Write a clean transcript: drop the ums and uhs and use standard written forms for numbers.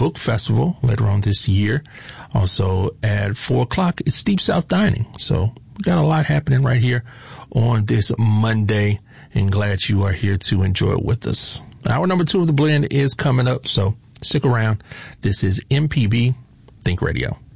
book festival later on this year. Also at 4:00, it's Deep South Dining. So we got a lot happening right here on this Monday, and glad you are here to enjoy it with us. Hour number 2 of The Blend is coming up, so stick around. This is MPB Think Radio.